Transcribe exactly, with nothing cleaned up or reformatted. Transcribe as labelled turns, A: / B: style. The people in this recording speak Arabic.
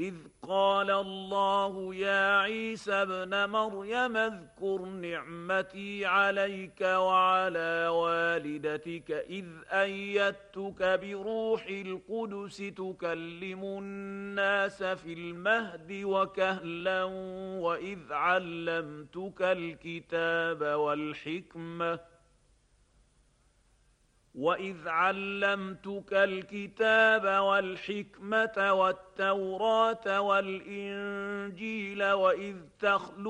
A: إذ قال الله يا عيسى ابن مريم اذكر نعمتي عليك وعلى والدتك إذ أيدتك بروح القدس تكلم الناس في المهد وكهلا وإذ علمتك الكتاب والحكمة وَإِذْ عَلَّمْتُكَ الْكِتَابَ وَالْحِكْمَةَ وَالتَّوْرَاةَ وَالْإِنْجِيلَ وَإِذْ تَخْلُقُ